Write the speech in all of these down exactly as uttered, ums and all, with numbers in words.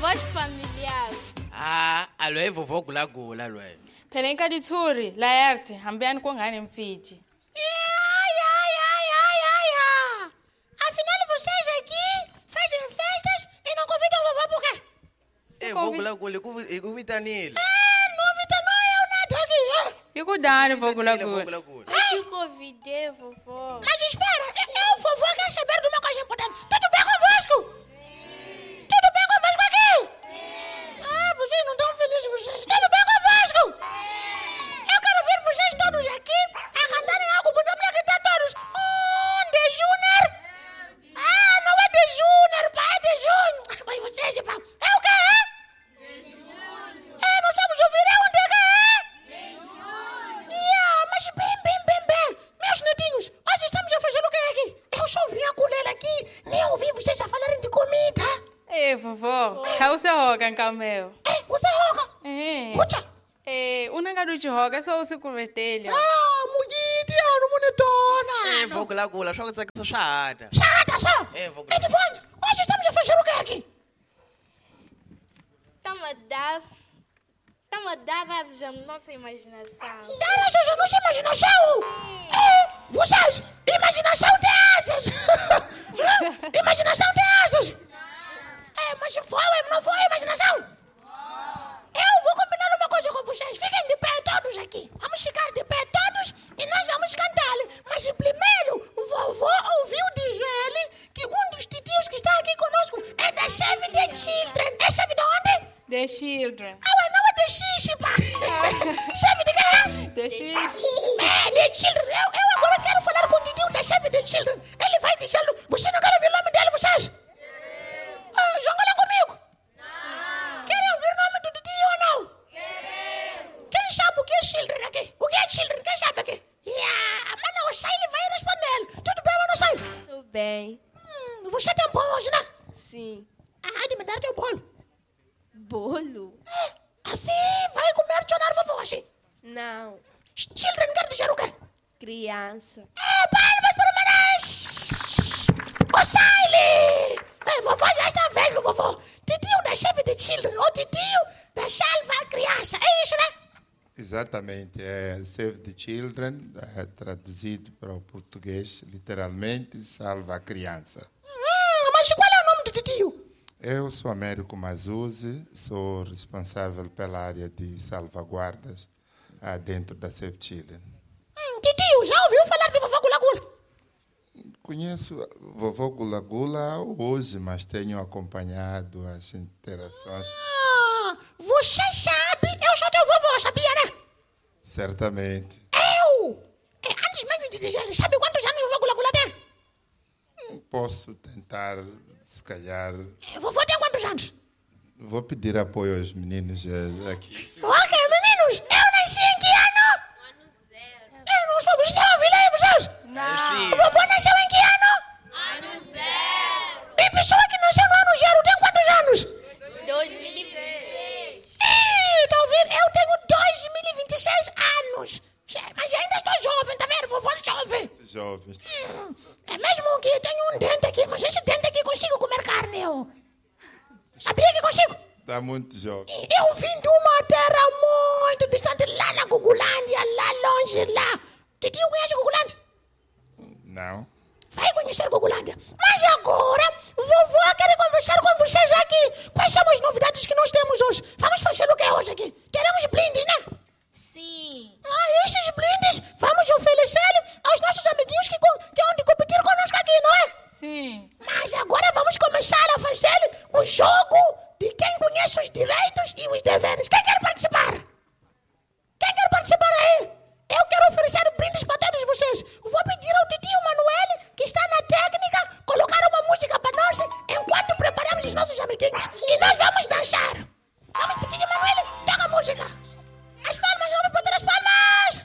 voz familiar. Ah, aloe vovô gula gula aloe. Perenka di turi, laerte, hambiani kongani mfiti. Ya, ya, ya, ya, ya, ya. Afinal, vocês aqui fazem festas e não convidam o vovô por quê? Eh, vovô gula gula, e convitanile. É, não invita não, eu nada aqui. Fico dando vogula gula. Eu te convidei, vovô. Mas espera, eu, o vovô, quero saber de uma coisa importante. Tudo bem convosco? Sim. Tudo bem convosco aqui? Sim. Ah, vocês não estão felizes, vocês. Tudo bem convosco? Sim. Eu quero ver vocês todos aqui a cantarem algo bonito para gritar todos. Um de Júnior. Ah, não é de Júnior, pá, é de Júnior. Mas vocês, pá, é o quê, é? De Júnior. É, nós estamos ouvindo, é onde é que é? De Júnior. Yeah, mas bem, bem, bem, bem. Meus netinhos, hoje estamos a fazer o que aqui? Eu só vim a colher aqui, nem ouvi vocês a falarem de comida. Eh, vovô, hausa hoga nkameo. Eh, você roga? Eh. Puxa. Eh, unangaduchi hoga so usikuvetelha. Ah, mugiti, ano monetona. Eh, vovô gula gula, só que isso é chata. Chata, só. Eh, vovô É gula. de fone. Hoje estamos a fazer o que aqui? Estamos a dar... Estamos a dar asas à nossa imaginação. Dar asas à nossa imaginação. É, vocês, imaginação tem asas. Imaginação tem asas. É, mas voa, não voa a imaginação? Eu vou combinar uma coisa com vocês. Fiquem de pé todos aqui. Vamos ficar de pé todos e nós vamos cantar. Mas primeiro, o vovô ouviu dizer que um dos titios que está aqui conosco é da Save the Children. É Save de onde? The children. Ah, ué, não é de xixi, pá. Save de quê? The children. É, The Children. Eu, eu agora quero falar com o titio da Save the Children. Ele vai dizendo, você não quer ouvir o nome dele, vocês? Ah, jogam comigo. Não. Querem ouvir o nome do titio ou não? Queremos. Quem sabe o que é Children aqui? O que é Children? Quem sabe aqui? Yeah, mas não sei, ele vai responder. Tudo bem, mas não sei? Tudo bem. Hum, você tem pão hoje, né? Sim. Ah, de me dar teu bolo. Bolo? É, assim, vai comer dicionário vovô, assim. Não. Children quer dizer o quê? Criança. É, palmas para o Manas! Ô, Saile! É, vovó já está velho, vovó. Titio da Save the Children, ou titio da Salva a Criança. É isso, né? Exatamente, é Save the Children, é traduzido para o português, literalmente, salva a criança. Hum, mas qual é o nome do titio? Eu sou Américo Mazuzzi, sou responsável pela área de salvaguardas ah, dentro da Save Children. Hum, titio, já ouviu falar de vovó Gula Gula? Conheço vovô Gula Gula hoje, mas tenho acompanhado as interações. Ah, você sabe, eu sou teu vovô, sabia, né? Certamente. Eu! É, antes mesmo de dizer, sabe quantos anos vovó Gula Gula tem? Posso tentar, se calhar... É, vovô tem quantos anos? Vou pedir apoio aos meninos eh, aqui. Ok, meninos, eu nasci em que ano? Ano zero. Eu não sou, vocês estão ouvindo aí, vocês? Não. Vovô nasceu em que ano? Ano zero. E pessoa que nasceu no ano zero tem quantos anos? dois mil e vinte e seis. Ih, tá ouvindo? Eu tenho dois mil e vinte e seis anos. Mas ainda estou jovem, tá vendo? Vovô é jovem. Jovens. Hum, é mesmo que eu tenho um dente aqui, mas esse dente aqui consigo comer carne, eu. Sabia que consigo? Está muito jovem. Eu vim de uma terra muito distante, lá na Gugulândia, lá longe, lá. Titio conhece Gugulândia? Não? Vai conhecer Gugulândia. Mas agora, vovó quer conversar com vocês aqui. Quais são as novidades que nós temos hoje? Vamos fazer o que é hoje aqui? Teremos blindes, né? Sim. Ah, esses blindes vamos oferecer aos nossos amiguinhos que, que hão de competir conosco aqui, não é? Sim. Mas agora vamos começar a fazer o jogo de quem conhece os direitos e os deveres. Quem quer participar? Quem quer participar aí? Eu quero oferecer brindes para todos vocês. Vou pedir ao titio Manuel, que está na técnica, colocar uma música para nós enquanto preparamos os nossos amiguinhos. E nós vamos dançar. Vamos, titio Manuel, toca a música. As palmas, vamos bater as palmas.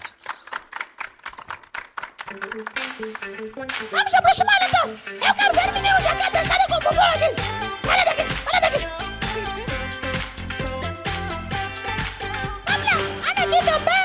Vamos aproximar então. Eu quero ver meninos aqui dançarem com o vovô aqui. Olha daqui, olha daqui. Vamos lá, olha aqui também.